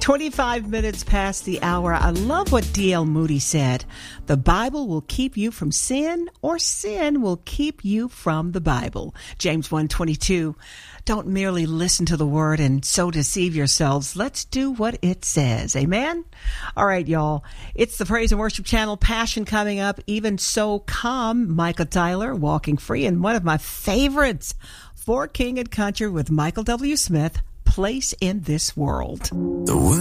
25 minutes past the hour. I love what D.L. Moody said. The Bible will keep you from sin, or sin will keep you from the Bible. James 1:22. Don't merely listen to the word and so deceive yourselves. Let's do what it says. Amen? All right, y'all. It's the Praise and Worship Channel. Passion coming up. Even So Come, Michael Tyler, Walking Free. And one of my favorites, For King and Country with Michael W. Smith, Place in This World.